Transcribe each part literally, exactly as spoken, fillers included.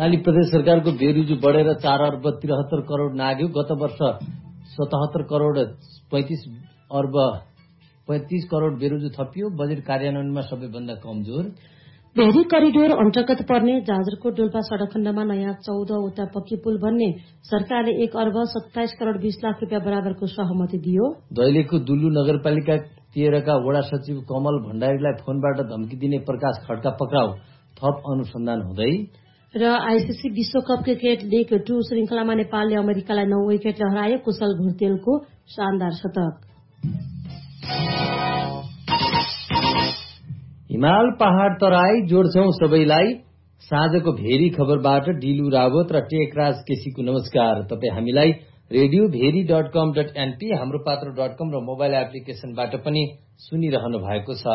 कर्णाली प्रदेश सरकारको बेरुजु बढेर चार अर्ब त्रिहत्तर करोड़ नाग्यो। गत वर्ष सतहत्तर करोड़ पैंतीस अर्ब पैंतीस करोड़ बेरुजु थपियो। बजेट कार्यान्वयनमा सबैभन्दा कमजोर। भेरी करिडोर अन्तर्गत पर्ने जाजरकोट डोल्पा सड़क खण्डमा नयाँ चौधवटा पक्की पुल बन्ने सरकारले एक अर्ब सत्ताइस करोड़ बीस लाख रुपियाँ बराबरको सहमति दियो। दैलेखको दुल्लु नगरपालिका तेह्रका वडा सचिव कमल भण्डारीलाई फोनबाट धम्की दिने प्रकाश खड्का पक्राउ, थप अनुसन्धान हुँदै। र आईसीसी विश्वकप क्रिकेट लीग टू श्रृंखलामा नेपालले अमेरिकालाई नौ विकेटले हरायो। कुशल भुर्तेलको शानदार शतक। हिमाल पहाड़ तराई जोड्छौं सबैलाई। साँझको भेरी खबरबाट डिलु रावत र टेकराज केसीको नमस्कार। तपाई हामीलाई रेडियो भेरी डट कम डट एनपी, हाम्रो पात्र डट कम र मोबाइल एप्लिकेशनबाट पनि सुनिरहनु भएको छ।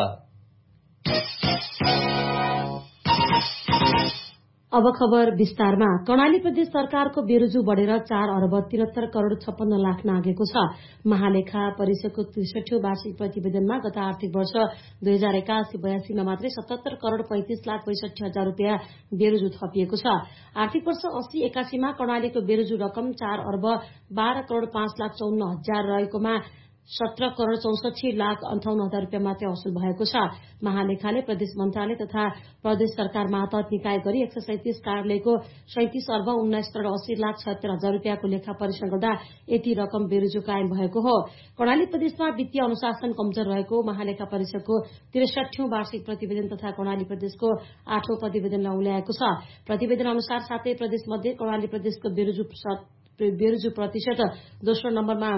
अब खबर विस्तारमा। कर्णाली प्रदेश सरकारको बेरुजु बढेर चार अर्ब त्रिहत्तर करोड़ छप्पन्न लाख नागेको छ। महालेखा परिषदको त्रिसठौं वार्षिक प्रतिवेदनमा गत आर्थिक वर्ष दुई हजार एकासी बयासीमा मात्रै सतहत्तर करोड़ पैंतिस लाख पैंसठी हजार रूपियाँ बेरुजु थपिएको छ। आर्थिक वर्ष अस्सी एकासीमा कर्णालीको बेरुजु रकम चार अर्ब बाह्र करोड़ पाँच लाख चौन्न हजार रहेकोमा सत्र करोड़ चौसठी लाख अन्ठाउन्न हजार रूपियाँ मात्रै असुल भएको छ। महालेखाले प्रदेश मन्त्रालय तथा प्रदेश सरकार मातहत निकाय गरी एक सय सैतिस कार्यालयको सैतिस अर्ब उन्नाइस करोड़ अस्सी लाख छत्तर हजार रूपियाँको लेखा परीक्षण गर्दा यति रकम बेरुजु कायम भएको हो। कर्णाली प्रदेशमा वित्तीय अनुशासन कमजोर रहेको महालेखा परिषदको त्रिसठौं वार्षिक प्रतिवेदन तथा कर्णाली प्रदेशको आठौं प्रतिवेदनलाई उल्याएको छ। प्रतिवेदन अनुसार सातै प्रदेश मध्ये कर्णाली प्रदेशको बेरुजु बेरुजु प्रतिशत दोस्रो नम्बरमा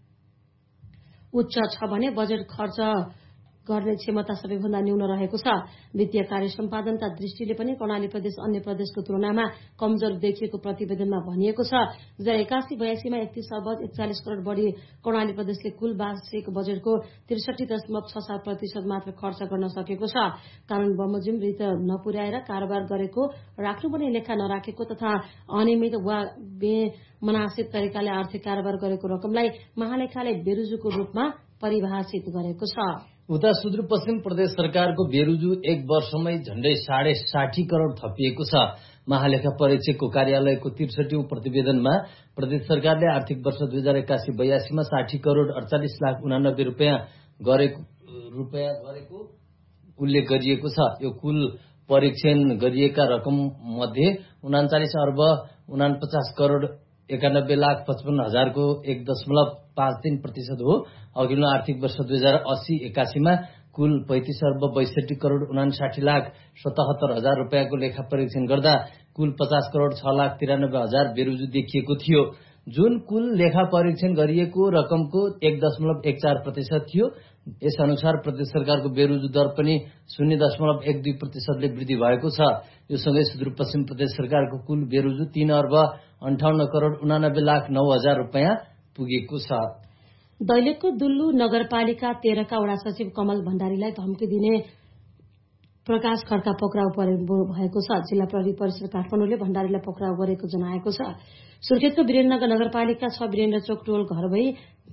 उच्च छ भने बजेट खर्च गर्ने क्षमता सबैभन्दा न्यून रहेको छ। वित्तीय कार्य सम्पादनका दृष्टिले पनि कर्णाली प्रदेश अन्य प्रदेशको तुलनामा कमजोर देखिएको प्रतिवेदनमा भनिएको छ। दुई हजार एकासी बयासीमा एकतीस अर्ब एकचालिस करोड़ बढ़ी कर्णाली प्रदेशले कुल वार्षिक बजेटको त्रिसठी दशमलव छ सात प्रतिशत मात्र खर्च गर्न सकेको छ। कानून बमोजिम रित नपुर्याएर कारोबार गरेको, राख्नुपर्ने लेखा नराखेको तथा अनियमित वा बेमनासिब तरिकाले आर्थिक कारोबार गरेको रकमलाई महालेखाले बेरुजुको रूपमा परिभाषित गरेको छ। उता सुदूरपश्चिम प्रदेश सरकारको बेरुजु एक वर्षमै झण्डै साढे साठी करोड़ थपिएको छ। महालेखा परीक्षकको कार्यालयको त्रिसठौं प्रतिवेदनमा प्रदेश सरकारले आर्थिक वर्ष दुई हजार एकासी बयासीमा साठी करोड़ अडचालिस लाख उनानब्बे रूपियाँ गरेको रूपियाँ गरेको उल्लेख गरिएको छ। यो कुल परीक्षण गरिएका रकम मध्ये उनाचालिस अर्ब उनापचास करोड़ एकानब्बे लाख पचपन्न हजारको एक दशमलव पाँच तीन प्रतिशत हो। अघिल्लो आर्थिक वर्ष दुई हजार अस्सी एकासीमा कुल पैंतीस अर्ब बैसठी करोड़ उनासाठी लाख सतहत्तर हजार रूपियाँको लेखा परीक्षण गर्दा कुल पचास करोड़ छ लाख तिरानब्बे हजार बेरुजु देखिएको थियो, जुन कुल लेखा परीक्षण गरिएको रकमको एक दशमलव एक चार प्रतिशत थियो। यस अनुसार प्रदेश सरकारको बेरुजु दर पनि शून्य दशमलव एक दुई प्रतिशतले वृद्धि भएको छ। यो सँगै सुदूरपश्चिम प्रदेश सरकारको कुल बेरुजु तीन अर्ब अन्ठाउन्न करोड़ उनानब्बे लाख नौ हजार रूपियाँ पुगेको छ। दैलेखको दुल्लु नगरपालिका तेह्रका वडा सचिव कमल भण्डारीलाई धम्की दिने प्रकाश खड्का पक्राउ भएको छ। जिल्ला प्रहरी परिषद काठमाडौँले भण्डारीलाई पक्राउ गरेको जनाएको छ। सुर्खेतको वीरेन्द्रनगर नगरपालिका छ वीरेन्द्र चोक टोल घर भई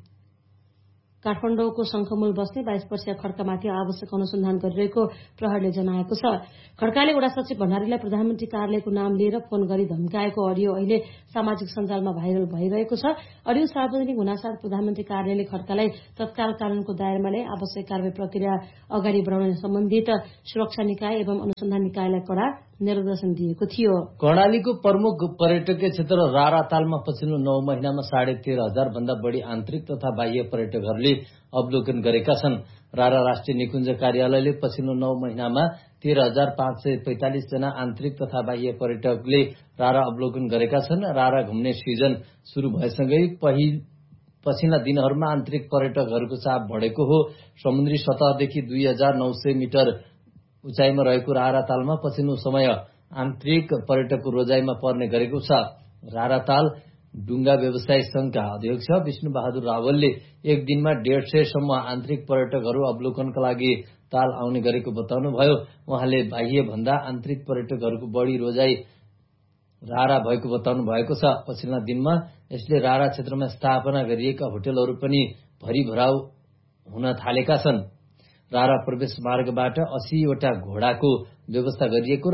काठमाडौँको शंखमूल बस्ने बाइस वर्षीय खड्कामाथि आवश्यक अनुसन्धान गरिरहेको प्रहरीले जनाएको छ। खड्काले वडा सचिव भण्डारीलाई प्रधानमन्त्री कार्यालयको नाम लिएर फोन गरी धम्काएको अडियो अहिले सामाजिक सञ्जालमा भाइरल भइरहेको छ। अडियो सार्वजनिक हुनासाथ प्रधानमन्त्री कार्यालयले खड्कालाई तत्काल कानूनको दायरामा ल्याई आवश्यक कारबाही प्रक्रिया अगाडि बढाउने सम्बन्धित सुरक्षा निकाय एवं अनुसन्धान निकायलाई कड़ा निर्देशन दिएको थियो। कर्णालीको प्रमुख पर्यटकीय क्षेत्र रारातालमा पछिल्लो नौ महिनामा साढे तेह्र हजार भन्दा बढ़ी आन्तरिक तथा बाह्य पर्यटकहरूले अवलोकन गरेका छन्। रारा राष्ट्रिय निकुञ्ज कार्यालयले पछिल्लो नौ महिनामा तेह्र हजार पाँच सय पैंतालिस जना आन्तरिक तथा बाह्य पर्यटकले रारा अवलोकन गरेका छन्। रारा घुम्ने सिजन शुरू भएसँगै पछिल्ला दिनहरूमा आन्तरिक पर्यटकहरूको चाप बढेको हो। समुद्री सतहदेखि दुई हजार नौ सय मिटर उचाइमा रहेको रारातालमा पछिल्लो समय आन्तरिक पर्यटकको रोजाइमा पर्ने गरेको छ। राराताल डुङ्गा व्यवसायी संघका अध्यक्ष विष्णु बहादुर रावलले एक दिनमा डेढ सय सम्म आन्तरिक पर्यटकहरू अवलोकनका लागि ताल आउने गरेको बताउनुभयो। उहाँले बाह्य भन्दा आन्तरिक पर्यटकहरूको बढ़ी रोजाई रारा भएको बताउनु भएको छ। पछिल्ला दिनमा यसले रारा क्षेत्रमा स्थापना गरिएका होटलहरू पनि भरिभराउ हुन थालेका छन्। रारा प्रवेश मार्गबाट अस्सीवटा घोडाको व्यवस्था गरिएको र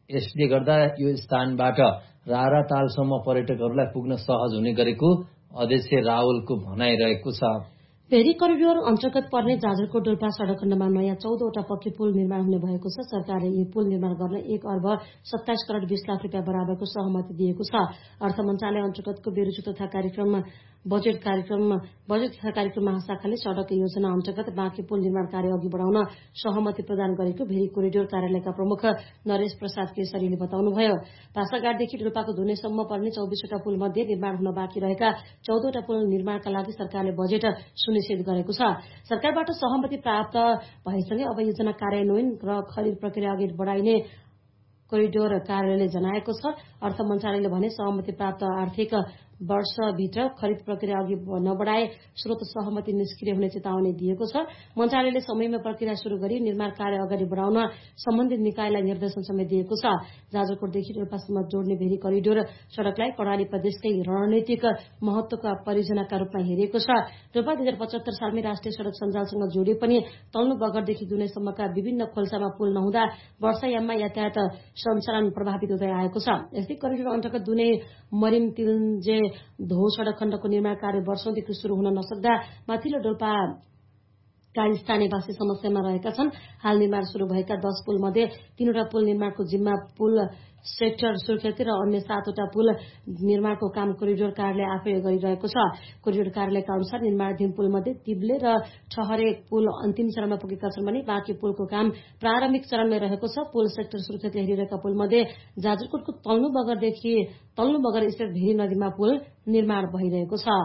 यसले गर्दा यो स्थानबाट रारा तालसम्म पर्यटकहरूलाई पुग्न सहज हुने गरेको अध्यक्ष रावलको भनाइरहेको छ। भेरी करिडोर अन्तर्गत पर्ने जाजरकोट डोल्पा सड़क खण्डमा नयाँ चौधवटा पक्की पुल निर्माण हुने भएको छ। सरकारले यी पुल निर्माण गर्न एक अर्ब सत्ताइस करोड़ बीस लाख रुपियाँ बराबरको सहमति दिएको छ। अर्थ मन्त्रालय अन्तर्गतको बेरोजु तथा कार्यक्रम बजेट कार्यक्रम बजेट तथा कार्यक्रम महाशाखाले सड़क योजना अन्तर्गत बाँकी पुल निर्माण कार्य अघि बढाउन सहमति प्रदान गरेको भेरी कोरिडोर कार्यालयका प्रमुख नरेश प्रसाद केसरीले बताउनुभयो। भाषाघाटदेखि डोल्पाको धुनेसम्म पर्ने चौबिसवटा पुल मध्ये निर्माण हुन बाँकी रहेका चौधवटा पुल निर्माणका लागि सरकारले बजेट सुनिश्चित गरेको छ। सरकारबाट सहमति प्राप्त भएसँगै अब योजना कार्यान्वयन र खरिद प्रक्रिया अघि बढाइने कोरिडोर कार्यालयले जनाएको छ। अर्थ मन्त्रालयले भने सहमति प्राप्त आर्थिक वर्षभित्र खरिद प्रक्रिया अघि नबढाए स्रोत सहमति निष्क्रिय हुने चेतावनी दिएको छ। मन्त्रालयले समयमा प्रक्रिया शुरू गरी निर्माण कार्य अगाडि बढाउन सम्बन्धित निकायलाई निर्देशन समेत दिएको छ। जाजरकोटदेखि डोल्पासम्म जोड्ने भेरी करिडोर सड़कलाई कर्णाली प्रदेशकै रणनीतिक महत्वका परियोजनाका रूपमा हेरिएको छ। डोल्पा दुई हजार पचहत्तर सालमै राष्ट्रिय सड़क सञ्जालसँग जोडिए पनि तल्नु बगरदेखि दुनेसम्मका विभिन्न खोल्सामा पुल नहुँदा वर्षायाममा यातायात सञ्चालन प्रभावित हुँदै आएको छ। यस्तै करिडोर अन्तर्गत दुनै मरिम तिलजे धो सड़क खण्डको निर्माण कार्य वर्षौंदेखि शुरू हुन नसक्दा माथिल्लो डोल्पाका स्थानीयवासी समस्यामा रहेका छन्। हाल निर्माण शुरू भएका दस पुल मध्ये तीनवटा पुल निर्माणको जिम्मा पुल सेक्टर सुर्खेती र अन्य सातवटा पुल निर्माणको काम कोरिडोर कार्यालय आफै गरिरहेको छ। कोरिडोर कार्यालयका अनुसार निर्माणाधीन पुल मध्ये तिब्ले र ठहरे पुल अन्तिम चरणमा पुगेका छन् भने बाँकी पुलको काम प्रारम्भिक चरणमै रहेको छ। पुल सेक्टर सुर्खेती हेरिरहेका पुल मध्ये जाजरकोटको तल्नु बगरदेखि तल्नु बगर स्थित भेरी नदीमा पुल निर्माण भइरहेको छ।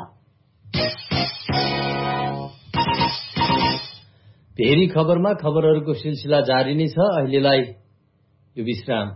भेरी खबरमा खबरहरूको सिलसिला जारी नै छ। अहिलेलाई यो विश्राम।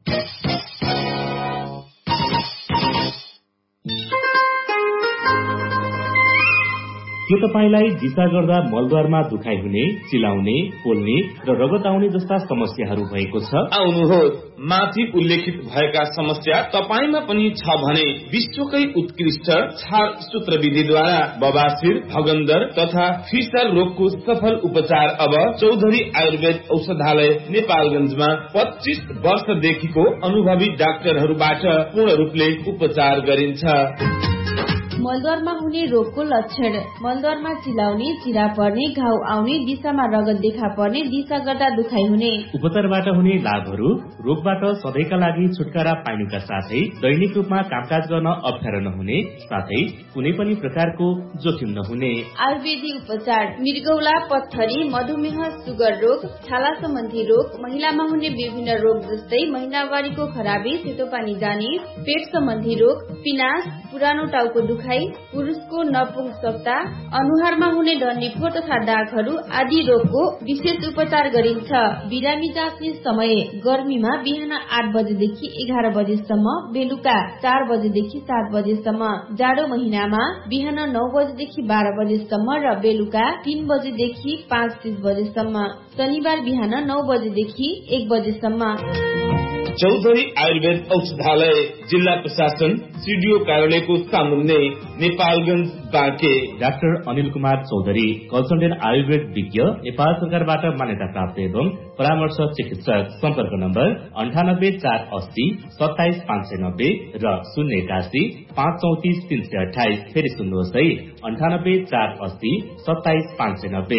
के तपाईलाई दिशा गर्दा मलद्वारमा दुखाइ हुने, चिलाउने, पोल्ने र रगत आउने जस्ता समस्याहरू भएको छ? आउनुहोस्, माथि उल्लेखित भएका समस्या तपाईमा पनि छ भने विश्वकै उत्कृष्ट छाल सूत्र विधिद्वारा बबासिर, भगन्दर तथा फिसर रोगको सफल उपचार अब चौधरी आयुर्वेद औषधालय नेपालगञ्जमा पच्चीस वर्षदेखिको अनुभवी डाक्टरहरूबाट पूर्ण रूपले उपचार गरिन्छ। मलद्वारमा हुने रोगको लक्षण: मलद्वारमा चिलाउने, चिरा पर्ने, घाउ आउने, दिशामा रगत देखा पर्ने, दिशा गर्दा दुखाइ हुने। उपचारबाट हुने लाभहरू: रोगबाट सधैँका लागि छुटकारा पाइनुका साथै दैनिक रूपमा कामकाज गर्न अप्ठ्यारो नहुने साथै कुनै पनि प्रकारको जोखिम नहुने। आयुर्वेदिक उपचार: मृगौला, पत्थरी, मधुमेह, सुगर रोग, छाला सम्बन्धी रोग, महिलामा हुने विभिन्न रोग जस्तै महिनावारीको खराबी, सेतो पानी जाने, पेट सम्बन्धी रोग, पिनास, पुरानो टाउको दुखाइ, पुरुषको नपुंसकता, अनुहारमा हुने डन्डीफोर तथा दागहरू आदि रोगको विशेष उपचार गरिन्छ। बिरामी जाँच्ने समय: गर्मीमा बिहान आठ बजेदेखि एघार बजेसम्म, बेलुका चार बजेदेखि सात बजेसम्म। जाडो महिनामा बिहान नौ बजेदेखि बाह्र बजेसम्म र बेलुका तीन बजेदेखि पाँच तीस बजेसम्म। शनिबार बिहान नौ बजेदेखि एक बजेसम्म। चौधरी आयुर्वेद औषधालय, जिल्ला प्रशासन, सीडीओ कार्यालयको सामुन्ने, नेपालगञ्ज बाँके। डाक्टर अनिल कुमार चौधरी, कन्सल्टेन्ट आयुर्वेद विज्ञ, नेपाल सरकारबाट मान्यता प्राप्त एवं परामर्श चिकित्सक। सम्पर्क नम्बर अन्ठानब्बे चार अस्सी सत्ताइस पाँच सय नब्बे र शून्य एकासी पाँच चौतिस तीन सय अठाइस। फेरि सुन्नुहोस् है, अन्ठानब्बे चार अस्सी सत्ताइस पाँच सय नब्बे।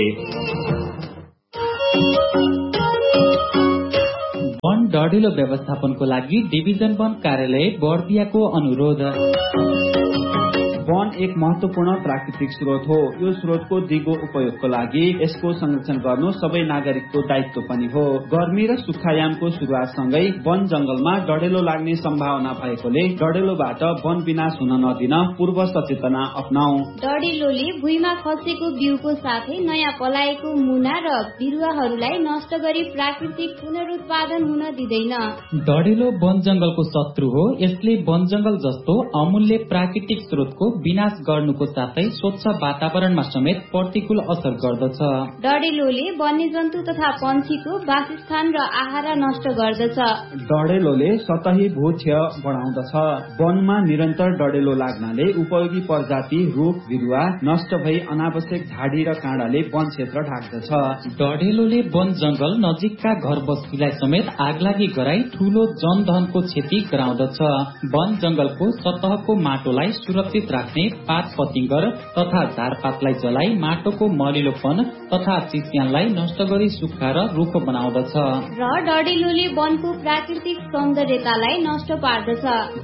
वन डढिलो व्यवस्थापनको लागि डिभिजन वन कार्यालय बर्दियाको अनुरोध। वन एक महत्वपूर्ण प्राकृतिक स्रोत हो। यो स्रोतको दिगो उपयोगको लागि यसको संरक्षण गर्नु सबै नागरिकको दायित्व पनि हो। गर्मी र सुक्खायामको सुरुवातसँगै वन जंगलमा डढेलो लाग्ने सम्भावना भएकोले डढेलोबाट वन विनाश हुन नदिन पूर्व सचेतना अपनाऊ। डढेलोले भुइँमा खसेको बिउको साथै नयाँ पलाएको मुना र बिरुवाहरूलाई नष्ट गरी प्राकृतिक पुनरुत्पादन हुन दिँदैन। डढेलो वन जंगलको शत्रु हो। यसले वन जंगल जस्तो अमूल्य प्राकृतिक स्रोतको विनाश गर्नुको साथै स्वच्छ वातावरणमा समेत प्रतिकूल असर गर्दछ। डढेलोले वन्यजन्तु तथा पन्छीको वासस्थान र आहारा नष्ट गर्दछ। डढेलोले सतही भूक्षय बढाउँदछ। वनमा निरन्तर डढेलो लाग्नाले उपयोगी प्रजाति रुख बिरुवा नष्ट भई अनावश्यक झाडी र काँडाले वन क्षेत्र ढाक्दछ। डढेलोले वन जंगल नजिकका घर बस्तीलाई समेत आगलागी गराई ठूलो जनधनको क्षति गराउँदछ। वन जंगलको सतहको माटोलाई सुरक्षित राख्ने पात पतिंगर तथा झारपातलाई जलाई माटोको मलिलोपन तथा चिस्यानलाई नष्ट गरी सुक्खा र रुखो बनाउँदछ। र डढेलोले वनको प्राकृतिक सौन्दर्यतालाई नष्ट पार्दछ।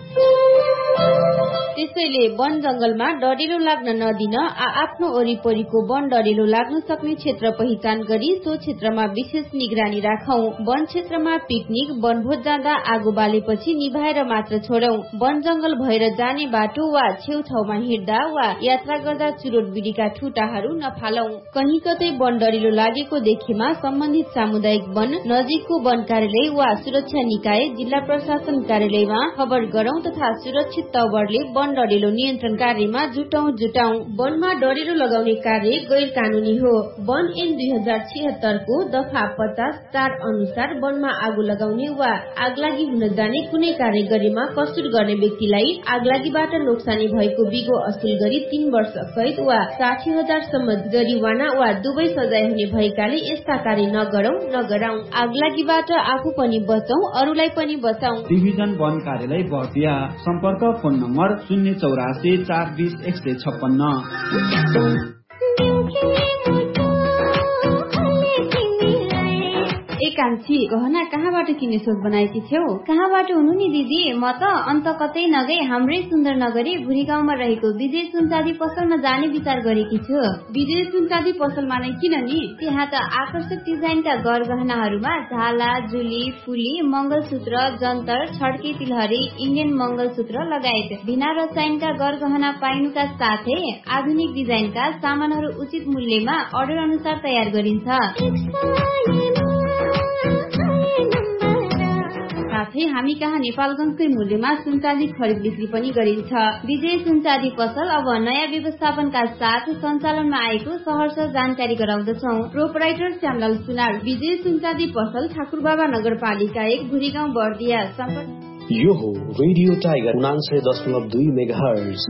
त्यसैले वन जंगलमा डढेलो लाग्न नदिन आफ्नो वरिपरिको वन डढेलो लाग्न सक्ने क्षेत्र पहिचान गरी सो क्षेत्रमा विशेष निगरानी राखौं। वन क्षेत्रमा पिकनिक वनभोज जाँदा आगो बालेपछि निभाएर मात्र छोडौं। वन जंगल भएर जाने बाटो वा छेउछाउमा हिँड्दा वा यात्रा गर्दा चुरोट बिडीका ठुटाहरू नफालौं। कहीं कतै वन डढेलो लागेको देखेमा सम्बन्धित सामुदायिक वन, नजिकको वन कार्यालय वा सुरक्षा निकाय, जिल्ला प्रशासन कार्यालयमा खबर गरौं तथा सुरक्षित तवरले वन डढेलो नियन्त्रण कार्यमा जुटौं जुटाउँ। वनमा डढेलो लगाउने कार्य गैर कानूनी हो। वन ऐन दुई हजार छिहत्तर को दफा पचास चार अनुसार वनमा आगो लगाउने वा आगलागी हुन जाने कुनै कार्य गरेमा कसुर गर्ने व्यक्तिलाई आगलागीबाट नोक्सानी भएको बिगो असुल गरी तीन वर्ष कैद वा साठी हजार सम्म जरिवाना वा दुवै सजाय हुने भएकाले यस्ता कार्य नगरौं नगराउँ। आगलागीबाट आफू पनि बचौं, अरूलाई पनि बचाउँ। डिभिजन वन कार्यालय बर्दिया। सम्पर्क फोन नम्बर शून्य चौरासी चार बीस एक सय छप्पन्न। कान्छी गहना कहाँबाट किन्ने सोच बनाएकी थियौ? कहाँबाट हुनु नि दिदी? म त अन्त कतै नगई हाम्रै सुन्दर नगरी भुरी गाउँमा रहेको विजय सुनचाँदी पसलमा जाने विचार गरेकी छु। विजय सुनचाँदी पसलमा नै किन नि? त्यहाँ त आकर्षक डिजाइनका गरगहनाहरूमा झाला, जुली, फुली, मंगलसूत्र, जन्तर, छड्के तिलहरी, इन्डियन मंगलसूत्र लगायत बिना रसायनका गरगहना पाइनुका साथै आधुनिक डिजाइनका सामानहरू उचित मूल्यमा अर्डर अनुसार तयार गरिन्छ। साथै हामी कहाँ नेपालगञ्जकै मूल्यमा सुनचाँदी खरिद बिक्री पनि गरिन्छ। विजय सुनचाँदी पसल अब नयाँ व्यवस्थापनका साथ सञ्चालनमा आएको सहर्ष जानकारी गराउँदछौ। प्रोपराइटर श्यामलाल सुनार। विजय सुनचाँदी पसल ठाकुरबाबा नगरपालिका एक भुरीगाउँ बर्दिया। यो हो रेडियो टाइगर उनान्सय दशमलव दुई मेगाहर्ज।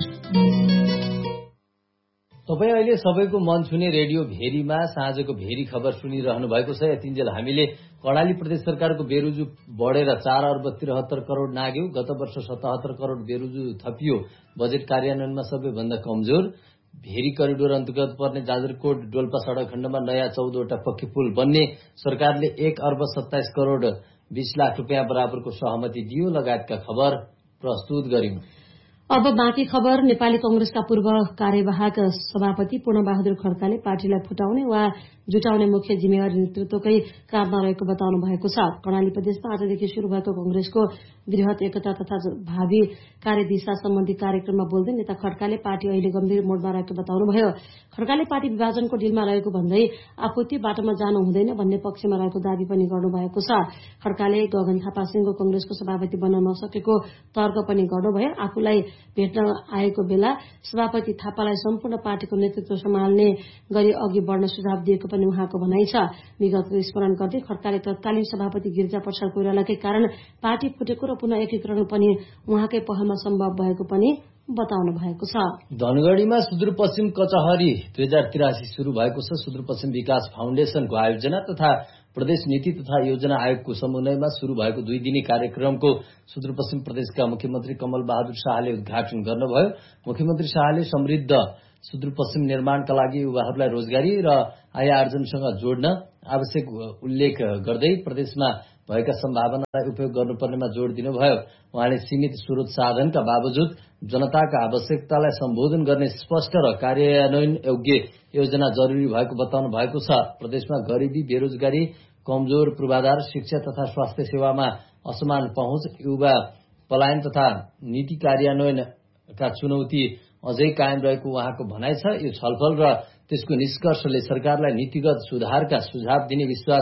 तपाईँ अहिले सबैको मन छुने रेडियो भेरीमा साँझको भेरी खबर सुनिरहनु भएको छ। यतिन्जेल हामीले कर्णाली प्रदेश सरकारको बेरुजु बढेर चार अर्ब त्रिहत्तर करोड़ नाग्यो। गत वर्ष सतहत्तर करोड़ बेरुजु थपियो। बजेट कार्यान्वयनमा सबैभन्दा कमजोर। भेरी करिडोर अन्तर्गत पर्ने जाजरकोट डोल्पा सड़क खण्डमा नयाँ चौधवटा पक्की पुल बन्ने सरकारले एक अर्ब सत्ताइस करोड़ बीस लाख रुपियाँ बराबरको सहमति दियो। लगायतका खबर प्रस्तुत गर्यौं। अब बाँकी खबर। नेपाली कंग्रेसका पूर्व कार्यवाहक सभापति पूर्णबहादुर खड्काले पार्टीलाई फुटाउने वा जुटाउने मुख्य जिम्मेवारी नेतृत्वकै काँधमा रहेको बताउनु भएको छ। कर्णाली प्रदेशमा आजदेखि शुरू भएको कंग्रेसको वृहत एकता तथा भावी कार्यदिशा सम्बन्धी कार्यक्रममा बोल्दै नेता खड्काले पार्टी अहिले गम्भीर मोडमा रहेको बताउनुभयो। खड्काले पार्टी विभाजनको डिलमा रहेको भन्दै आफू त्यो बाटोमा जानु हुँदैन भन्ने पक्षमा रहेको दावी पनि गर्नुभएको छ। खड्काले गगन थापा सिंहको कंग्रेसको सभापति बन्न नसकेको तर्क पनि गर्नुभयो। आफूलाई भेट्न आएको बेला सभापति थापालाई सम्पूर्ण पार्टीको नेतृत्व सम्हाल्ने गरी अघि बढ़न सुझाव दिएको पनि उहाँको भनाइ छ। विगतको स्मरण गर्दै खड्काले तत्कालीन सभापति गिरिजा प्रसाद कोइरालाकै कारण पार्टी फुटेको र पुनः एकीकरण पनि उहाँकै पहलमा सम्भव भएको पनि बताउनु भएको छ। धनगढ़ीमा सुदूरपश्चिम कचहरी दुई हजार तिरासी शुरू भएको छ। सुदूरपश्चिम विकास फाउन्डेशनको आयोजना तथा प्रदेश नीति तथा योजना आयोगको समन्वयमा शुरू भएको दुई दिने कार्यक्रमको सुदूरपश्चिम प्रदेशका मुख्यमन्त्री कमल बहादुर शाहले उद्घाटन गर्नुभयो। मुख्यमन्त्री शाहले समृद्ध सुदूरपश्चिम निर्माणका लागि युवाहरूलाई रोजगारी र आय आर्जनसँग जोड्न आवश्यक उल्लेख गर्दै प्रदेशमा भएका सम्भावनालाई उपयोग गर्नुपर्नेमा जोड़ दिनुभयो। उहाँले सीमित स्रोत साधनका बावजुद जनताका आवश्यकतालाई सम्बोधन गर्ने स्पष्ट र कार्यान्वयन योग्य योजना जरूरी भएको बताउनु भएको छ। प्रदेशमा गरीबी, बेरोजगारी, कमजोर पूर्वाधार, शिक्षा तथा स्वास्थ्य सेवामा असमान पहुँच, युवा पलायन तथा नीति कार्यान्वयनका चुनौती अझै कायम रहेको उहाँको भनाइ छ। यो छलफल र त्यसको निष्कर्षले सरकारलाई नीतिगत सुधारका सुझाव दिने विश्वास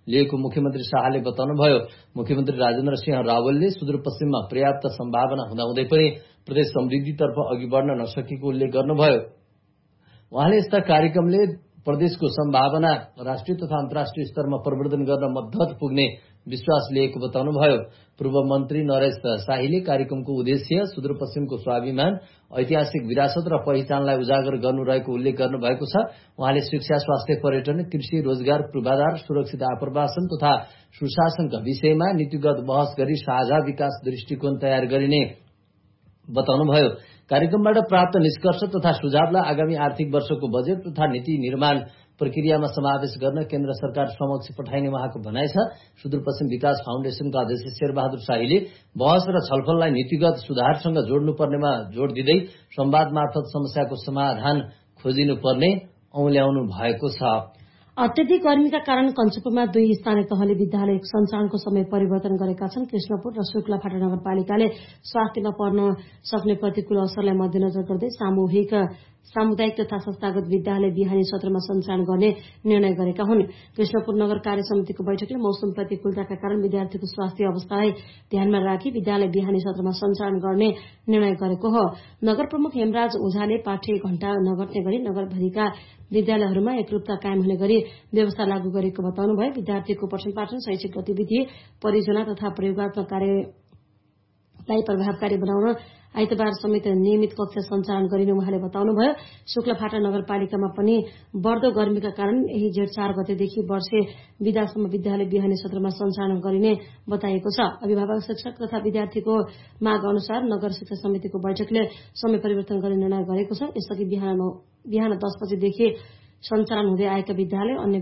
लिएको मुख्यमन्त्री शाहले बताउनुभयो। मुख्यमन्त्री राजेन्द्र सिंह रावलले सुदूरपश्चिममा पर्याप्त सम्भावना हुँदाहुँदै पनि प्रदेश समृद्धितर्फ अघि बढ्न नसकेको उल्लेख गर्नुभयो। उहाँले यस्ता कार्यक्रमले प्रदेशको सम्भावना राष्ट्रिय तथा अन्तर्राष्ट्रिय स्तरमा प्रवर्धन गर्न मद्दत पुग्ने विश्वास लिएको बताउनुभयो। पूर्व मन्त्री नरेश शाहीले कार्यक्रमको उद्देश्य सुदूरपश्चिमको स्वाभिमान, ऐतिहासिक विरासत र पहिचानलाई उजागर गर्नु रहेको उल्लेख गर्नुभएको छ। उहाँले शिक्षा, स्वास्थ्य, पर्यटन, कृषि, रोजगार, पूर्वाधार, सुरक्षित आप्रवासन तथा सुशासनका विषयमा नीतिगत बहस गरी साझा विकास दृष्टिकोण तयार गरिने बताउनुभयो। कार्यक्रमबाट प्राप्त निष्कर्ष तथा सुझावलाई आगामी आर्थिक वर्षको बजेट तथा नीति निर्माण प्रक्रियामा समावेश गर्न केन्द्र सरकार समक्ष पठाइने उहाँको भनाइ छ। सुदूरपश्चिम विकास फाउन्डेशनका अध्यक्ष शेरबहादुर शाहीले बहस र छलफललाई नीतिगत सुधारसँग जोड्नुपर्नेमा जोड़ दिँदै संवाद मार्फत समस्याको समाधान खोजिनुपर्ने औल्याउनु भएको छ। अत्यधिक गर्मीका कारण कञ्चपुरमा दुई स्थानीय तहले विद्यालय सञ्चालनको समय परिवर्तन गरेका छन्। कृष्णपुर र शुक्लाफाटा नगरपालिकाले स्वास्थ्यमा पर्न सक्ने प्रतिकूल असरलाई मध्यनजर गर्दै सामूहिक सामुदायिक तथा संस्थागत विद्यालय बिहानी सत्रमा सञ्चालन गर्ने निर्णय गरेका हुन्। कृष्णपुर नगर कार्य समितिको बैठकले मौसम प्रतिकूलताका कारण विद्यार्थीको स्वास्थ्य अवस्थालाई ध्यानमा राखी विद्यालय बिहानी सत्रमा सञ्चालन गर्ने निर्णय गरेको हो। नगर प्रमुख हेमराज ओझाले पाठ्य घण्टा नघट्ने गरी नगरभरिका विद्यालयहरूमा एकरूपता कायम हुने गरी व्यवस्था लागू गरेको बताउनुभयो। विद्यार्थीको पठन पाठन, शैक्षिक गतिविधि, परियोजना तथा प्रयोगात्मक कार्यलाई प्रभावकारी बनाउन आइतबार समेत नियमित कक्षा सञ्चालन गरिने उहाँले बताउनुभयो। शुक्लाफाटा नगरपालिकामा पनि बढ्दो गर्मीका कारण यही जेठ चार गतेदेखि वर्षे विदासम्म विद्यालय बिहानी सत्रमा सञ्चालन गरिने बताइएको छ। अभिभावक, शिक्षक तथा विद्यार्थीको माग अनुसार नगर शिक्षा समितिको बैठकले समय परिवर्तन गर्ने निर्णय गरेको छ। यसअघि बिहान बिहान दस बजेदेखि सञ्चालन हुँदै आएका विद्यालय अन्य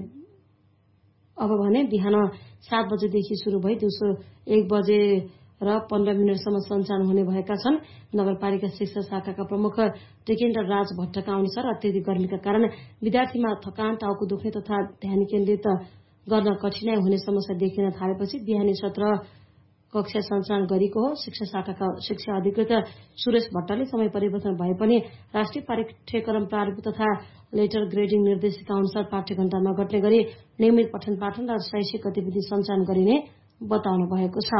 अब भने बिहान सात बजेदेखि शुरू भई दिउँसो एक बजे र पन्ध्र मिनटसम्म सञ्चालन हुने भएका छन्। नगरपालिका शिक्षा शाखाका प्रमुख टेकेन्द्र राज भट्टका अनुसार अत्यधिक गर्मीका कारण विद्यार्थीमा थकान, टाउको दुख्ने तथा ध्यान केन्द्रित गर्न कठिनाई हुने समस्या देखिन थालेपछि बिहानी सत्र कक्षा सञ्चालन गरेको हो। शिक्षा शाखाका शिक्षा अधिकृत सुरेश भट्टले समय परिवर्तन भए पनि राष्ट्रिय पाठ्यक्रम प्रारूप तथा लेटर ग्रेडिङ निर्देशिका अनुसार पाठ्य घण्टा नघट्ने गरी नियमित पठन पाठन र शैक्षिक गतिविधि सञ्चालन गरिने बताउनु भएको छ।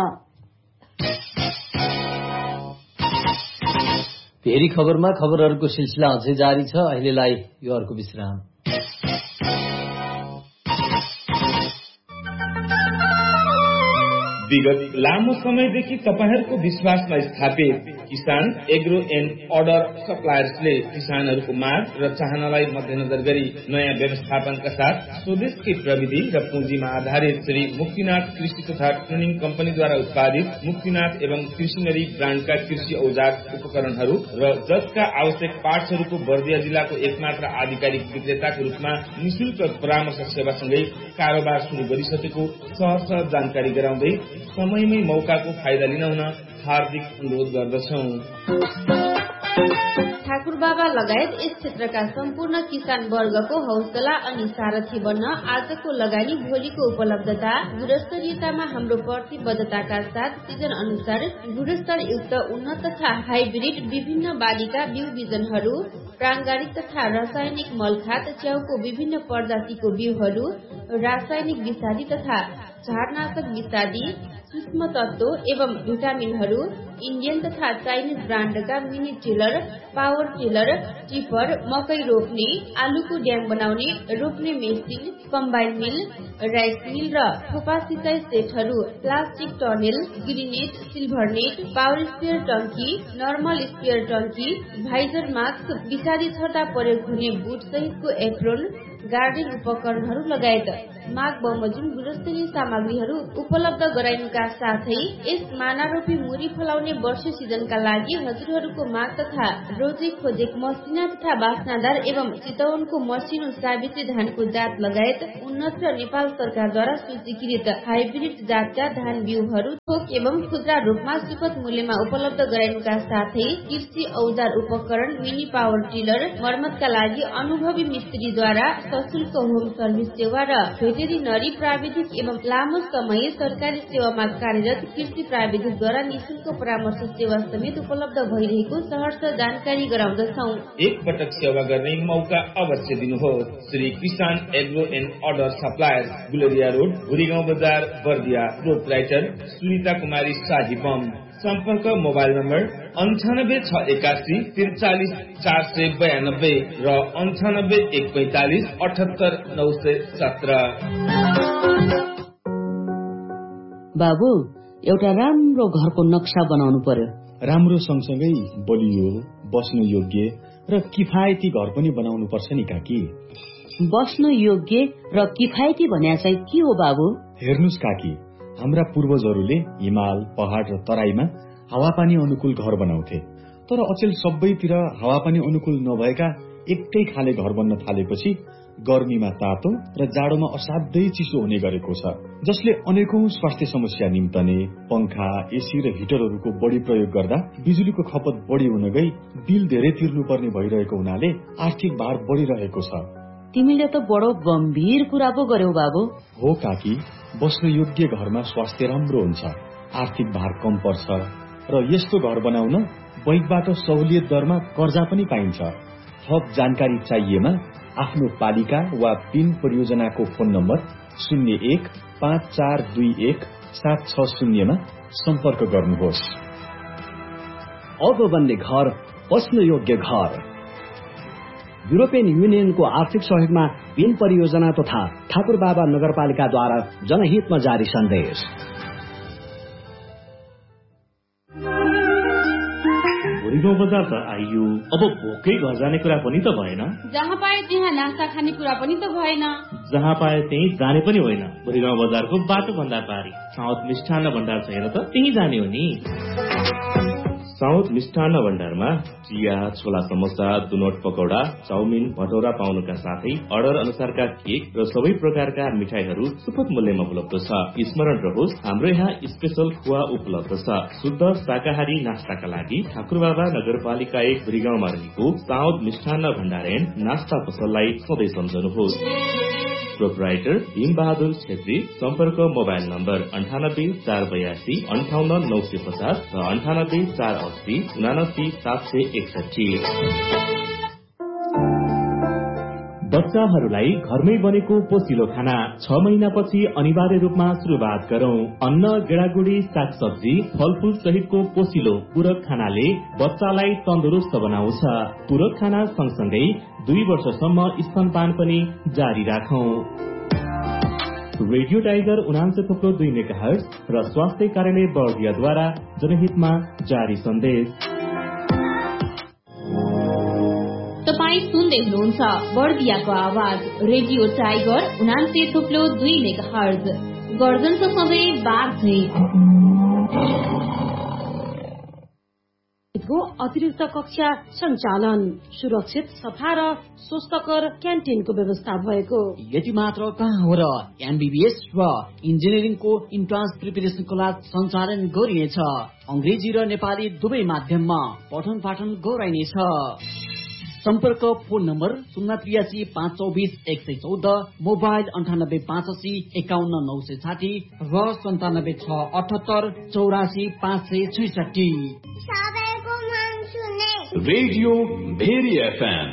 फेरि खबरमा खबरहरूको सिलसिला अझै जारी छ। अहिलेलाई यो अर्को विश्राम। विगत लामो समयदेखि तपाईहरूको विश्वासमा स्थापित किसान एग्रो एन्ड अर्डर सप्लायर्सले किसानहरूको माग र चाहनालाई मध्यनजर गरी नयाँ व्यवस्थापनका साथ स्वदेशकै प्रविधि र पुँजीमा आधारित श्री मुक्तिनाथ कृषि तथा ट्रेनिङ कम्पनीद्वारा उत्पादित मुक्तिनाथ एवं कृषिनरी ब्रान्डका कृषि औजार उपकरणहरू र जसका आवश्यक पार्ट्सहरूको बर्दिया जिल्लाको एकमात्र आधिकारिक विक्रेताको रूपमा निशुल्क परामर्श सेवासँगै कारोबार शुरू गरिसकेको सहर्ष जानकारी गराउँदै समयमै मौकाको फाइदा लिन हुन हार्दिक अनुरोध गर्दछौं। ठाकुर बाबा लगायत यस क्षेत्रका सम्पूर्ण किसान वर्गको हौसला अनि सारथी बन्न आजको लगानी भोलिको उपलब्धता गुणस्तरीयतामा हाम्रो प्रतिबद्धताका साथ सिजन अनुसार गुणस्तर युक्त उन्नत तथा हाइब्रिड विभिन्न बालीका बिउ बिजनहरू, प्राङ्गारिक तथा रासायनिक मलखात, च्याउको विभिन्न प्रजातिको बिउहरू, रासायनिक विषादी तथा झारनाशक विषादी, सूक्ष्म तत्व एवं भिटामिनहरू, इन्डियन तथा Chinese ब्रान्डका mini tiller, power tiller, tipper, मकै रोप्ने, आलुको ड्याङ बनाउने, रोप्ने मेसिन, कम्बाइन मिल, राइस मिल र थोपा सिँचाइ सेटहरू, plastic tunnel, ग्रिनेट, silver net, power sprayer टंकी, नर्मल स्पेयर टंकी, भाइजर मास्क, विषादी छर्दा प्रयोग हुने बुट सहितको एप्रोन, गार्डन उपकरणहरू लगायत माग बमोजिम गुणस्तरीय सामग्रीहरू उपलब्ध गराइनुका साथै यस मानारोपी मुरी फलाउने वर्षे सिजनका लागि हजुरहरूको माग तथा रोजी खोजेक मसिना तथा बास्नादार एवं चितवनको मसिनो सावित्री धानको जात लगायत उन्नत र नेपाल सरकारद्वारा सूचीकृत हाइब्रिड जातका धान बिउहरू थोक एवं खुद्रा रूपमा सुपथ मूल्यमा उपलब्ध गराइनुका साथै कृषि औजार उपकरण, मिनी पावर टिलर, मर्मतका लागि अनुभवी मिस्त्रीद्वारा सशुल्क होम सर्भिस सेवा र भेटेरिनरी प्राविधिक एवं लामो समय सरकारी सेवामा कार्यरत कृषि प्राविधिकद्वारा निशुल्क परामर्श सेवा समेत उपलब्ध भइरहेको सहर्ष जानकारी गराउँदछौ। एक पटक सेवा गर्ने मौका अवश्य दिनुहोस्। श्री किसान agro and other suppliers, Guleria road, Bhurigaun बजार, बर्दिया। प्रोपराइटर सुनिता कुमारी शाही बम। सम्पर्क मोबाइल नम्बर अन्ठानब्बे छ एकासी त्रिचालिस चार सय बयानब्बे र अन्ठानब्बे एक पैंतालिस अठहत्तर नौ सय सत्र। बाबु, एउटा राम्रो घरको नक्सा बनाउनु पर्यो। राम्रो सँगसँगै बलियो, बस्न योग्य र किफायती घर पनि बनाउनु पर्छ नि काकी। बस्न योग्य र किफायती भन्या चाहिँ के हो बाबु? हेर्नुस् काकी, हाम्रा पूर्वजहरूले हिमाल, पहाड र तराईमा हावापानी अनुकूल घर बनाउँथे। तर अचेल सबैतिर हावापानी अनुकूल नभएका एकै खाले घर बन्न थालेपछि गर्मीमा तातो र जाडोमा असाध्यै चिसो हुने गरेको छ, जसले अनेकौं स्वास्थ्य समस्या निम्तने। पंखा, एसी र हिटरहरूको बढी प्रयोग गर्दा बिजुलीको खपत बढी हुन गई बिल धेरै तिर्नुपर्ने भइरहेको हुनाले आर्थिक भार बढिरहेको छ। तिमीले त बडो गम्भीर कुरा पो गर्यौ बाबु। हो काकी, बस्न योग्य घरमा स्वास्थ्य राम्रो हुन्छ, आर्थिक भार कम पर्छ र यस्तो घर बनाउन बैंकबाट सहुलियत दरमा कर्जा पनि पाइन्छ। थप जानकारी चाहिएमा आफ्नो पालिका वा पिन परियोजनाको फोन नम्बर शून्य एक पाँच चार दुई एक सात छ शून्यमा सम्पर्क गर्नुहोस्। अब बन्ने घर बस्न योग्य घर। युरोपियन युनियनको आर्थिक सहयोगमा पिन परियोजना तथा ठाकुर बाबा नगरपालिकाद्वारा जनहितमा जारी सन्देश। भुरीगाउँ बजार त आइयो, अब भोकै घर जाने कुरा पनि त भएन। जहाँ पाए त्यहाँ नास्ता खाने कुरा पनि त भएन। जहाँ पाए त्यही जाने पनि होइन। भुरीगाउँ बजारको बाटो भन्दा पारी साउथ मिष्ठान्न भण्डार छैन त त्यही जाने हो नि। साउथ मिष्ठान्न भण्डारमा चिया, छोला समोसा, दुनोट पकौडा, चाउमिन, भटौरा पाउनुका साथै अर्डर अनुसारका केक र सबै प्रकारका मिठाईहरू सुपथ मूल्यमा उपलब्ध छ। स्मरण रहोस्, हाम्रो यहाँ स्पेशल खुवा उपलब्ध छ। शुद्ध शाकाहारी नास्ताका लागि ठाकुरबाबा नगरपालिका एक भुरीगाउँमा रहेको साउथ मिष्ठान्न भण्डार एन्ड नास्ता पसललाई सधैँ सम्झनुहोस्। प्रोपराइटर भीम बहादुर छेत्री। सम्पर्क मोबाइल नम्बर अन्ठानब्बे चार बयासी अन्ठाउन्न नौ सय पचास र अन्ठानब्बे चार अस्सी उनासी सात सय एकसठी। बच्चाहरूलाई घरमै बनेको पोसिलो खाना छ महिनापछि अनिवार्य रूपमा शुरूआत गरौं। अन्न, गेडागुडी, सागसब्जी, फलफूल सहितको पोसिलो पूरक खानाले बच्चालाई तन्दुरुस्त बनाउँछ। पूरक खाना सँगसँगै दुई वर्षसम्म स्तनपान पनि जारी राखौं। रेडियो टाइगर उनान्सय थुप्रो दुई मेगाहर्ज र स्वास्थ्य कार्यालय बर्दियाद्वारा जनहितमा जारी सन्देश। तपाईँ सुन्दै हुनुहुन्छ बर्दियाको आवाज रेडियो टाइगर उनान्सय थुप्रो दुई मेगाहर्ज। गर्जनको सधैँ बाँझै। अतिरिक्त कक्षा सञ्चालन, सुरक्षित, सफा र स्वस्थकर क्यान्टिनको व्यवस्था भएको। यति मात्र कहाँ हो र एमबीबीएस र इन्जिनियरिङको इन्ट्रान्स प्रिपेरेसन क्लास सञ्चालन गरिनेछ। अंग्रेजी र नेपाली दुवै माध्यममा पठन पाठन गराइनेछ। सम्पर्क फोन नम्बर शून्य त्रियासी पाँच चौबिस एक सय चौध, मोबाइल अन्ठानब्बे पाँच असी एकाउन्न नौ सय साठी र सन्तानब्बे छ अठहत्तर चौरासी पाँच सय छैसठी। Radio very FM.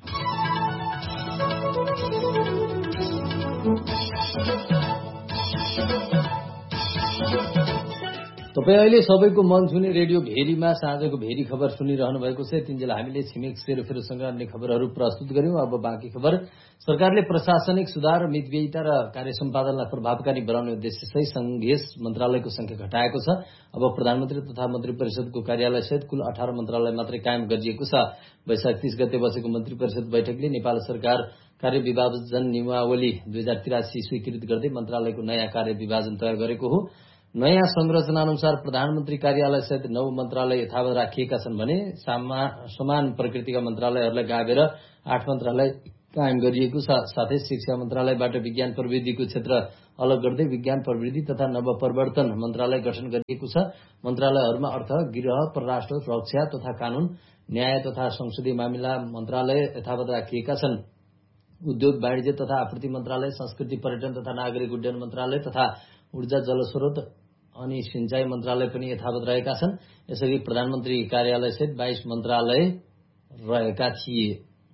तपाईँ अहिले सबैको मन छुने रेडियो भेरीमा साँझको भेरी खबर सुनिरहनु भएको छ। तिनजेल हामीले छिमेक सेरोफेरोसँग अन्य खबरहरू प्रस्तुत गर्यौं। अब बाँकी खबर। सरकारले प्रशासनिक सुधार, मितव्ययिता र कार्य सम्पादनलाई प्रभावकारी बनाउने उद्देश्यसहित संघीय मन्त्रालयको संख्या घटाएको छ। अब प्रधानमन्त्री तथा मन्त्री परिषदको कार्यालय सहित कुल अठार मन्त्रालय मात्रै कायम गरिएको छ। वैशाख तीस गते बसेको मन्त्री परिषद बैठकले नेपाल सरकार कार्य विभाजन नियमावली दुई हजार तिरासी स्वीकृत गर्दै मन्त्रालयको नयाँ कार्य विभाजन तयार गरेको हो। नयाँ संरचना अनुसार प्रधानमन्त्री कार्यालय सहित नौ मन्त्रालय यथावत राखिएका छन् भने समान प्रकृतिका मन्त्रालयहरूलाई गाभेर आठ मन्त्रालय कायम गरिएको छ। साथै शिक्षा मन्त्रालयबाट विज्ञान प्रविधिको क्षेत्र अलग गर्दै विज्ञान प्रविधि तथा नवप्रवर्तन मन्त्रालय गठन गरिएको छ। मन्त्रालयहरूमा अर्थ, गृह, परराष्ट्र, रक्षा तथा कानून, न्याय तथा संसदीय मामिला मन्त्रालय यथावत राखिएका छन्। उद्योग वाणिज्य तथा आपूर्ति मन्त्रालय, संस्कृति पर्यटन तथा नागरिक उड्डयन मन्त्रालय तथा ऊर्जा जलस्रोत अनि सिंचाई मन्त्रालय पनि यथावत रहेका छन्। यसअघि प्रधानमन्त्री कार्यालय सहित बाइस मन्त्रालय रहेका थिए।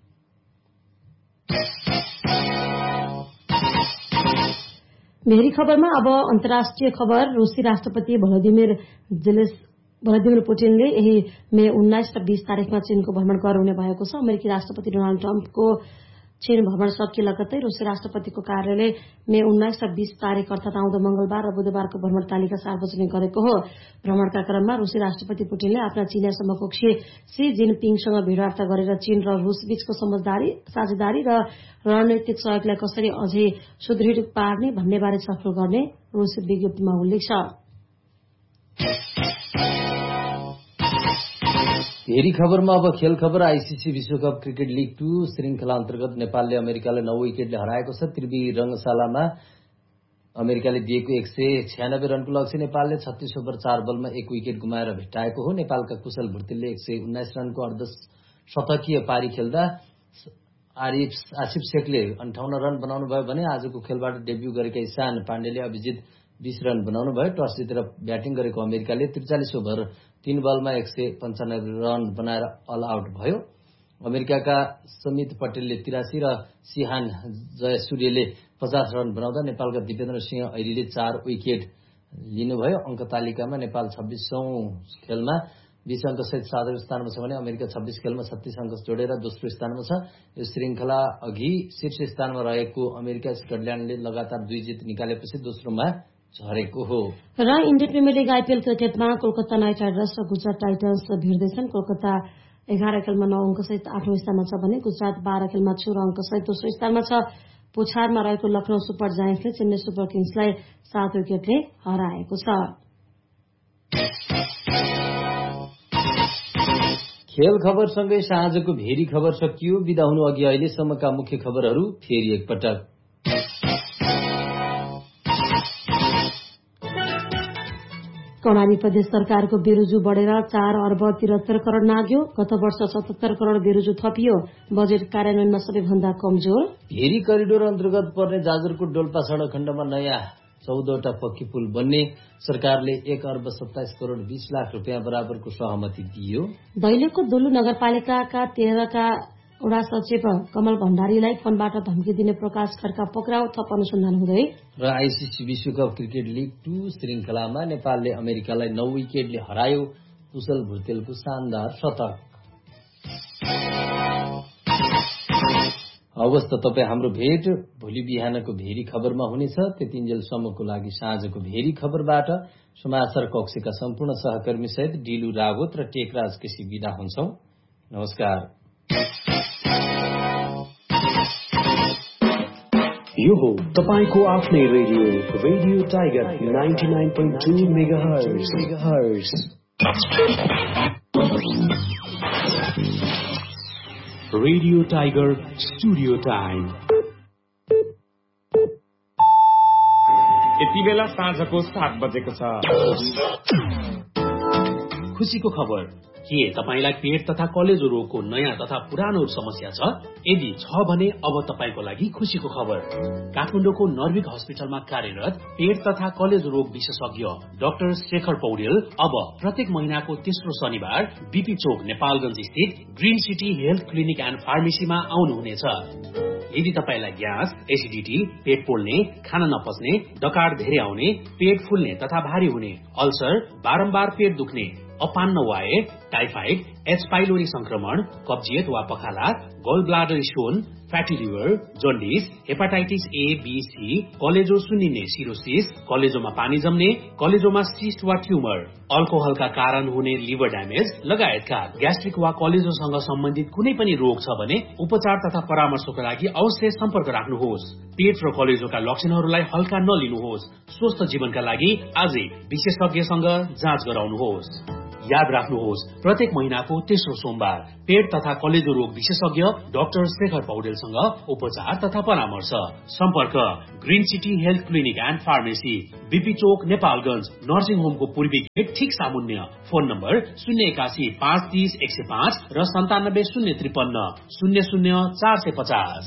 भेरी खबरमा अब अन्तर्राष्ट्रिय खबर। रूसी राष्ट्रपति भ्लादिमिर भ्लादिमिर पुटिनले यही मे उन्नाइस र बीस तारिकमा चीनको भ्रमण गराउने भएको छ। अमेरिकी राष्ट्रपति डोनाल्ड ट्रम्पको चीन भ्रमण सकिए लगत्तै रूसी राष्ट्रपतिको कार्यालयले मे उन्नाइस र बीस तारिक अर्थात आउँदो मंगलबार र बुधबारको भ्रमण तालिका सार्वजनिक गरेको हो। भ्रमणका क्रममा रूसी राष्ट्रपति पुटिनले आफ्ना चीनिया समकक्षी सी जिनपिङसँग भेटवार्ता गरेर चीन र रूस बीचको समझदारी साझेदारी र रणनीतिक सहयोगलाई कसरी अझै सुदृढ पार्ने भन्ने बारे छलफल गर्ने रूसी विज्ञप्तिमा उल्लेख छ। हेरी खबरमा अब खेल खबर। आईसीसी विश्वकप क्रिकेट लीग टू श्रृंखला अन्तर्गत नेपालले अमेरिकालाई नौ विकेटले हराएको छ। त्रिवी रंगशालामा अमेरिकाले दिएको एक सय छ्यानब्बे रनको लक्ष्य नेपालले छत्तीस ओभर चार बलमा एक विकेट गुमाएर भेट्टाएको हो। नेपालका कुशल भुर्तेलले एक सय उन्नाइस रनको अर्धशतकीय पारी खेल्दा आसिफ शेखले अन्ठाउन्न रन बनाउनु भयो भने आजको खेलबाट डेब्यू गरेका ईशान पाण्डेले अभिजित बीस रन बनाउनु भयो। टस जितेर ब्याटिङ गरेको अमेरिकाले त्रिचालिस ओभर तीन बलमा एक सय पञ्चानब्बे रन बनाएर अल आउट भयो। अमेरिकाका समित पटेलले तिरासी र सिहान जयसूर्यले पचास रन बनाउँदा नेपालका दिपेन्द्र सिंह ऐरीले चार विकेट लिनुभयो। अंक तालिकामा नेपाल छब्बीसौं खेलमा बीस अंक सहित सातौं स्थानमा छ भने अमेरिका छब्बीस खेलमा छत्तीस अंक जोडेर दोस्रो स्थानमा छ। यो श्रृंखला अघि शीर्ष स्थानमा रहेको अमेरिका स्कटल्याण्डले लगातार दुई जित निकालेपछि दोस्रोमा झरेको हो। र इन्डियन प्रिमियर लिग आईपीएल क्रिकेटमा कोलकाता नाइट राइडर्स र गुजरात टाइटन्स भिड्दैछन्। कोलकाता एघार खेलमा नौ अंक सहित आठौं स्थानमा छ भने गुजरात बाह्र खेलमा सोह्र अंक सहित दोस्रो स्थानमा छ। पुछारमा रहेको लखनऊ सुपर जायन्ट्सले चेन्नई सुपर किङ्सलाई सात विकेटले हराएको छ। खेल खबरसँगै साँझको भेरी खबर सकियो। बिदा हुनु अघि अहिलेसम्मका मुख्य खबरहरू फेरि एकपटक। कर्णाली प्रदेश सरकारको बेरोजु बढेर चार अर्ब तिहत्तर करोड़ नाग्यो। गत वर्ष सतहत्तर करोड़ बेरोजु थपियो। बजेट कार्यान्वयनमा सबैभन्दा कमजोर। भेरी करिडोर अन्तर्गत पर्ने जाजरकोट डोल्पा सड़क खण्डमा नयाँ चौधवटा पक्की पुल बन्ने सरकारले एक अर्ब सत्ताइस करोड़ बीस लाख रुपियाँ बराबरको सहमति दियो। दैलेखको दुल्लु नगरपालिकाका तेह्रका वडा सचिव कमल भण्डारीलाई फोनबाट धम्की दिने प्रकाश खड्का पक्राउ, थप अनुसन्धान हुँदै। र आईसीसी विश्वकप क्रिकेट लीग टू श्रृंखलामा नेपालले अमेरिकालाई नौ विकेटले हरायो। कुशल भुर्तेलको शानदार शतक। हवस् त तपाईँ हाम्रो भेट भोलि बिहानको भेरी खबरमा हुनेछ। त्यतिन्जेलसम्मको लागि साँझको भेरी खबरबाट समाचार कक्षका सम्पूर्ण सहकर्मी सहित डिलु रावत र टेकराज केसी विदा हुन्छौं। नमस्कार। यो हो तपाईको आफ्नै radio radio tiger ninety nine point two megahertz. Radio tiger studio time. यति बेला साँझको सात बजेको छ। खुशीको खबर के तपाईलाई पेट तथा कलेजो रोगको नयाँ तथा पुरानो समस्या छ? यदि छ भने अब तपाईको लागि खुशीको खबर। काठमाडौँको नर्विक हस्पिटलमा कार्यरत पेट तथा कलेजो रोग विशेषज्ञ डाक्टर शेखर पौडेल अब प्रत्येक महिनाको तेस्रो शनिबार बीपी चोक नेपालगञ्ज स्थित green city health clinic and फार्मेसीमा आउनुहुनेछ। यदि तपाईलाई ग्यास, एसिडिटी, पेट पोल्ने, खान नपच्ने, डकार धेरै आउने, पेट फुल्ने तथा भारी हुने, अल्सर, बारम्बार पेट दुख्ने, अपान्न वाए, टाइफाइड, एच पाइलोरी संक्रमण, कब्जियत वा पखाला, gall bladder stone, fatty liver, jaundice, hepatitis A, be, C, कलेजो सुन्निने सिरोसिस, कलेजोमा पानी जम्ने, कलेजोमा सिस्ट वा ट्युमर, अल्कोहलका कारण हुने लिभर ड्यामेज लगायतका ग्यास्ट्रिक वा कलेजोसँग सम्बन्धित कुनै पनि रोग छ भने उपचार तथा परामर्शको लागि अवश्य सम्पर्क राख्नुहोस्। पेट र कलेजोका लक्षणहरूलाई हल्का नलिनुहोस्। स्वस्थ जीवनका लागि आजै विशेषज्ञसँग जाँच गराउनुहोस्। याद राख्नुहोस्, प्रत्येक महिनाको तेस्रो सोमबार पेट तथा कलेजो रोग विशेषज्ञ डाक्टर शेखर पौडेलसँग उपचार तथा परामर्श। सम्पर्क green city health clinic and pharmacy, BP Chowk, Nepalgunj, nursing होमको पूर्वी गेट ठिक सामुन्य। फोन नम्बर शून्य एकासी पाँच तीस एक सय पाँच र सन्तानब्बे शून्य त्रिपन्न शून्य शून्य चार सय पचास।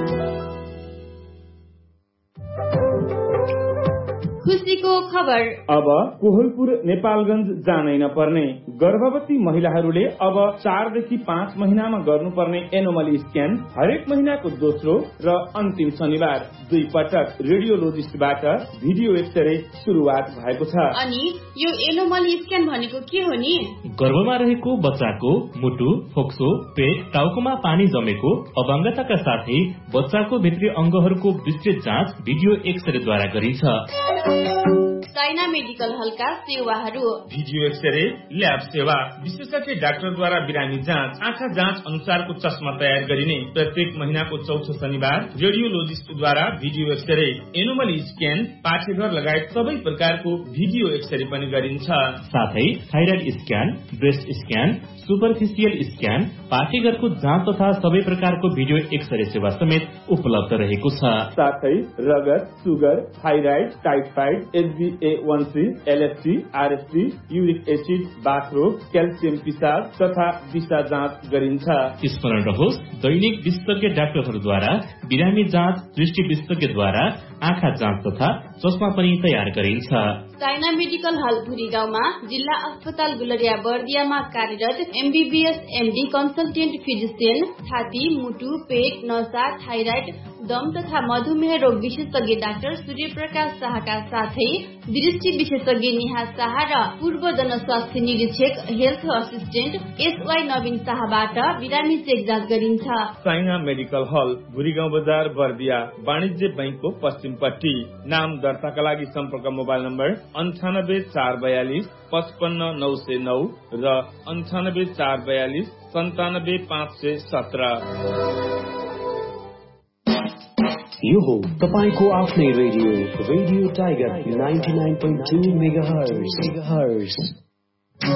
खुसीको खबर। अब कोहलपुर नेपालगञ्ज जानै नपर्ने। गर्भवती महिलाहरूले अब चारदेखि पाँच महिनामा गर्नुपर्ने एनोमली स्क्यान हरेक महिनाको दोस्रो र अन्तिम शनिबार दुई पटक रेडियोलोजिस्टबाट भिडियो एक्सरे शुरूआत भएको छ। अनि यो एनोमली स्क्यान भनेको के हो नि? गर्भमा रहेको बच्चाको मुटु, फोक्सो, पेट, टाउकोमा पानी जमेको, अपाङ्गताका साथै बच्चाको भित्री अंगहरूको विस्तृत जाँच भिडियो एक्सरेद्वारा गरिन्छ। चाइना मेडिकल हलका सेवाहरू: भिडियो एक्सरे, ल्याब सेवा, विशेषज्ञ डाक्टरद्वारा बिरामी जाँच, आँखा जाँच अनुसारको चस्मा तयार गरिने, प्रत्येक महिनाको चौथो शनिबार रेडियोलोजिस्टद्वारा भिडियो एक्सरे, एनोमली स्क्यान, पाठेघर लगायत सबै प्रकारको भिडियो एक्सरे पनि गरिन्छ। साथै thyroid scan, breast scan, superficial scan, पाठेघरको जाँच तथा सबै प्रकारको भिडियो एक्सरे सेवा समेत उपलब्ध रहेको छ। साथै रगत, सुगर, थाइराइड, टाइफाइड, एचबीए वन C, LFT, RST, uric acid, बाथरोग, calcium पिसाब तथा दिशा जाँच गरिन्छ। स्मरण रहोस्, दैनिक विशेषज्ञ डाक्टरहरूद्वारा बिरामी जाँच, दृष्टि विशेषज्ञद्वारा आँखा जाँच तथा चस्मा पनि तयार गरिन्छ। चाइना मेडिकल हल भुरी गाउँमा जिल्ला अस्पताल गुलरिया बर्दियामा कार्यरत एमबीबीएस एमडी कन्सल्टेन्ट फिजिसियन, छाती, मुटु, पेट, नसा, थाइराइड, दम तथा मधुमेह रोग विशेषज्ञ डाक्टर सूर्यप्रकाश शाहका साथै दृष्टि विशेषज्ञ नेहा शाह र पूर्व जनस्वास्थ्य निरीक्षक हेल्थ असिस्टेन्ट एसवाई नवीन शाहबाट बिरामी चेक जाँच गरिन्छ। चाइना मेडिकल हल भुरीगाउँ बजार बर्दिया, वाणिज्य बैंकको पश्चिमपट्टि। नाम दर्ताका लागि सम्पर्क मोबाइल नम्बर अन्ठानब्बे चार बयालिस पचपन्न नौ सय नौ र अन्ठानब्बे चार बयालिस सन्तानब्बे पाँच सय सत्र। यो हो तपाईको आफ्नै radio radio tiger ninety nine point two mega hertz.